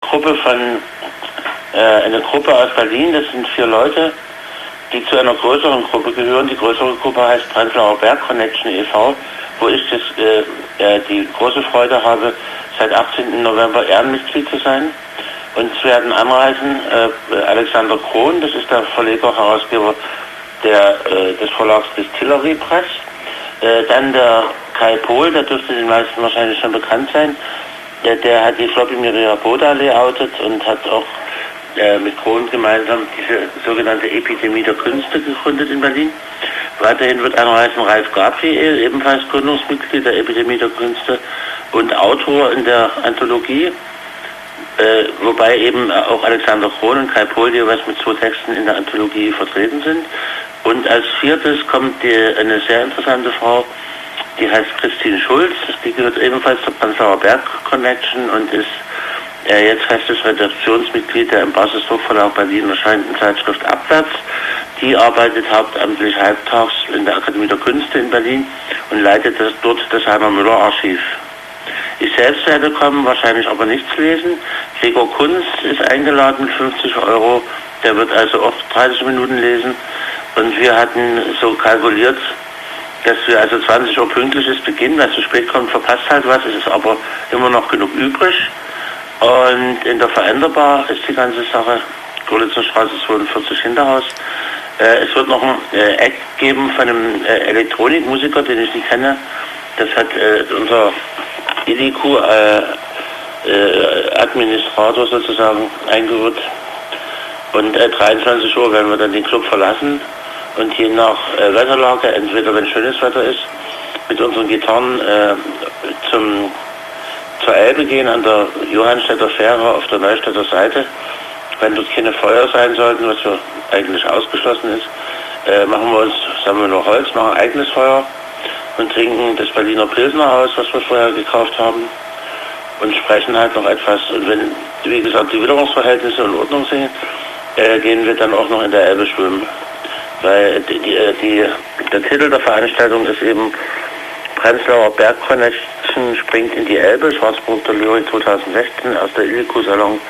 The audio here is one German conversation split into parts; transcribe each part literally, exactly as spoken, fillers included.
Gruppe von, äh, eine Gruppe aus Berlin, das sind vier Leute, die zu einer größeren Gruppe gehören. Die größere Gruppe heißt Prenzlauer Berg Connection e V, wo ich das, äh, äh, die große Freude habe, seit achtzehnten November Ehrenmitglied zu sein. Und es werden anreisen äh, Alexander Krohn, das ist der Verleger, Herausgeber der, äh, des Verlags Distillery Press. Äh, dann der Kai Pohl, der dürfte den meisten wahrscheinlich schon bekannt sein. Der, der hat die Floppy Miria Boda layoutet und hat auch äh, mit Krohn gemeinsam diese sogenannte Epidemie der Künste gegründet in Berlin. Weiterhin wird anreisen Ralf Gabriel, ebenfalls Gründungsmitglied der Epidemie der Künste und Autor in der Anthologie. Äh, wobei eben auch Alexander Krohn und Kai Pohl jeweils mit zwei Texten in der Anthologie vertreten sind. Und als viertes kommt die, eine sehr interessante Frau, die heißt Christine Schulz, die gehört ebenfalls zur Prenzlauer Berg Connection und ist äh, jetzt festes Redaktionsmitglied der im Basisdruckverlag Berlin erscheinenden Zeitschrift Abwärts. Die arbeitet hauptamtlich halbtags in der Akademie der Künste in Berlin und leitet das, dort das Heimer-Müller-Archiv. Ich selbst werde kommen, wahrscheinlich aber nichts lesen. Gregor Kunz ist eingeladen mit fünfzig Euro. Der wird also oft dreißig Minuten lesen. Und wir hatten so kalkuliert, dass wir also zwanzig Uhr pünktlich ist Beginn. Wer zu spät kommt, verpasst halt was. Es ist aber immer noch genug übrig. Und in der Veränderbar ist die ganze Sache. Görlitzer Straße zweiundvierzig Hinterhaus. Äh, es wird noch ein äh, Eck geben von einem äh, Elektronikmusiker, den ich nicht kenne. Das hat äh, unser I D I Q äh, äh, Administrator sozusagen eingeführt. Und äh, dreiundzwanzig Uhr werden wir dann den Club verlassen und je nach äh, Wetterlage, entweder wenn schönes Wetter ist, mit unseren Gitarren äh, zum, zur Elbe gehen an der Johannstädter Fähre auf der Neustädter Seite. Wenn dort keine Feuer sein sollten, was ja eigentlich ausgeschlossen ist, äh, machen wir uns, sagen wir nur Holz, machen ein eigenes Feuer und trinken das Berliner Pilsner aus, was wir vorher gekauft haben und sprechen halt noch etwas. Und wenn, wie gesagt, die Witterungsverhältnisse in Ordnung sind, äh, gehen wir dann auch noch in der Elbe schwimmen. Weil die, die, die, der Titel der Veranstaltung ist eben Prenzlauer Berg Connection springt in die Elbe, Schwarzburg der Lyrik zwanzig sechzehn aus der I D I Q-Salon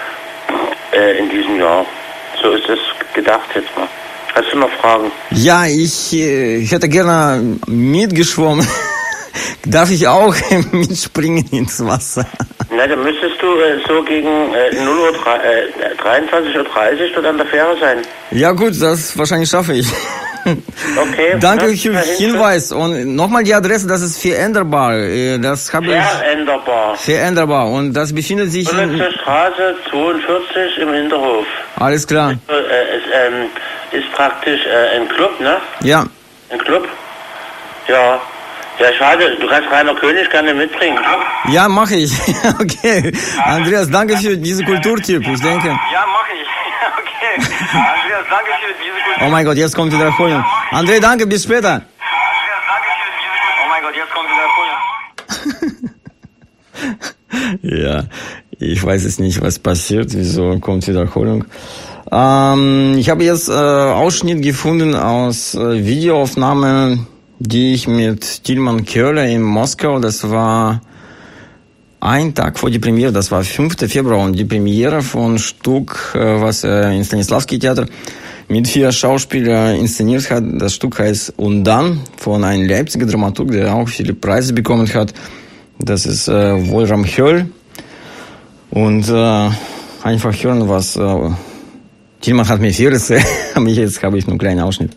äh, in diesem Jahr. So ist es gedacht jetzt mal. Hast du noch Fragen? Ja, ich äh, hätte gerne mitgeschwommen. Darf ich auch mitspringen ins Wasser? Na, dann müsstest du äh, so gegen äh, null Uhr dreiundzwanzig Uhr dreißig dort an der Fähre sein. Ja gut, das wahrscheinlich schaffe ich. Okay. Danke für den Hinweis. Und nochmal die Adresse, das ist veränderbar. Das habe ich. Veränderbar. Veränderbar. Und das befindet sich in Görlitzer Straße zweiundvierzig im Hinterhof. Alles klar. Äh, es ähm, ist praktisch äh, ein Club, ne? Ja. Ein Club? Ja. Ja, schade. Du kannst Rainer König gerne mitbringen. Ja, mache ich. Okay. Andreas, danke für diese Kulturtipp. Ich denke. Ja, mache ich. Okay. Andreas, danke für diese Kulturtipp. Oh mein Gott, jetzt kommt Wiederholung. André, danke, bis später. Andreas, danke für diese Kulturtipp. Oh mein Gott, jetzt kommt Wiederholung. Ja, ich weiß es nicht, was passiert. Wieso kommt Wiederholung? Ähm, ich habe jetzt äh, Ausschnitt gefunden aus äh, Videoaufnahme, die ich mit Tilman Köhler in Moskau, das war ein Tag vor die Premiere, das war fünften Februar und die Premiere von Stück, äh, was er im Stanislavski Theater mit vier Schauspielern inszeniert hat. Das Stück heißt Und dann, von einem Leipziger Dramaturg, der auch viele Preise bekommen hat. Das ist äh, Wolfram Höll. Und äh, einfach hören, was äh, Tilman hat mir viel erzählt, aber jetzt habe ich nur einen kleinen Ausschnitt.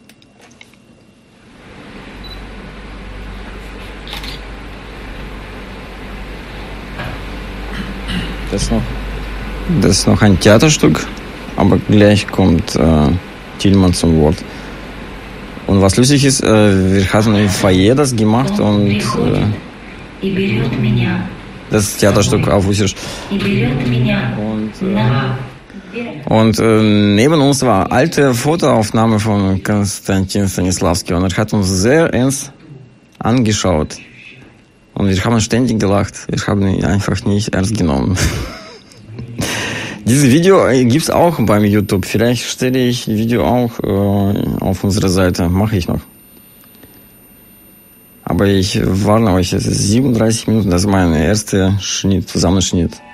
Das ist noch, das ist noch ein Theaterstück, aber gleich kommt äh, Tilman zum Wort. Und was lustig ist, äh, wir hatten im Foyer das gemacht und äh, das Theaterstück auf Russisch. Und, äh, und äh, neben uns war alte Fotoaufnahme von Konstantin Stanislavski und er hat uns sehr ernst angeschaut. Und wir haben ständig gelacht. Wir haben ihn einfach nicht ernst genommen. Dieses Video gibt es auch beim YouTube. Vielleicht stelle ich das Video auch äh, auf unsere Seite. Mache ich noch. Aber ich warne euch, es ist siebenunddreißig Minuten. Das ist mein erster Schnitt, Zusammenschnitt.